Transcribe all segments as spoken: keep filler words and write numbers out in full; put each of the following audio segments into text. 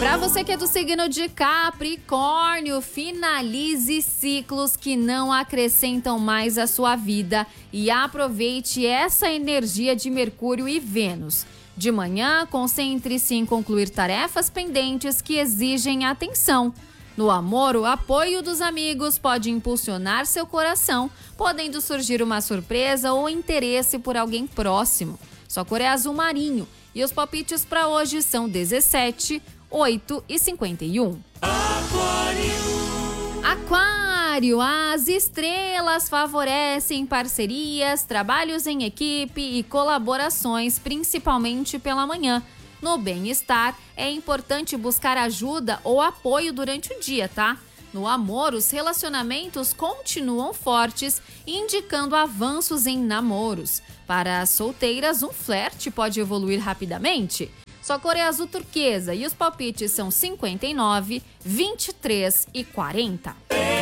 Para você que é do signo de Capricórnio, finalize ciclos que não acrescentam mais à sua vida e aproveite essa energia de Mercúrio e Vênus. De manhã, concentre-se em concluir tarefas pendentes que exigem atenção. No amor, o apoio dos amigos pode impulsionar seu coração, podendo surgir uma surpresa ou interesse por alguém próximo. Sua cor é azul marinho e os palpites para hoje são dezessete, oito e cinquenta e um. Aquário. Aquário, as estrelas favorecem parcerias, trabalhos em equipe e colaborações, principalmente pela manhã. No bem-estar, é importante buscar ajuda ou apoio durante o dia, tá? No amor, os relacionamentos continuam fortes, indicando avanços em namoros. Para as solteiras, um flerte pode evoluir rapidamente. Sua cor é azul turquesa e os palpites são cinquenta e nove, vinte e três e quarenta.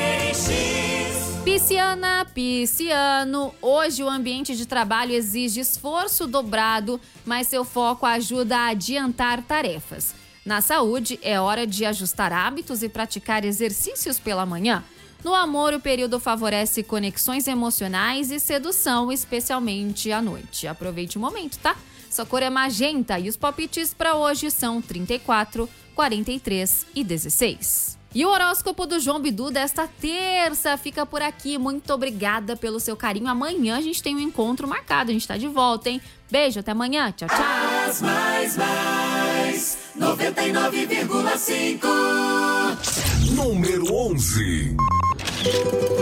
Pisciana, pisciano, hoje o ambiente de trabalho exige esforço dobrado, mas seu foco ajuda a adiantar tarefas. Na saúde, é hora de ajustar hábitos e praticar exercícios pela manhã. No amor, o período favorece conexões emocionais e sedução, especialmente à noite. Aproveite o momento, tá? Sua cor é magenta e os palpites para hoje são trinta e quatro, quarenta e três e dezesseis. E o horóscopo do João Bidu desta terça fica por aqui. Muito obrigada pelo seu carinho. Amanhã a gente tem um encontro marcado. A gente tá de volta, hein? Beijo, até amanhã. Tchau, tchau. As mais, mais, noventa e nove vírgula cinco. Número onze.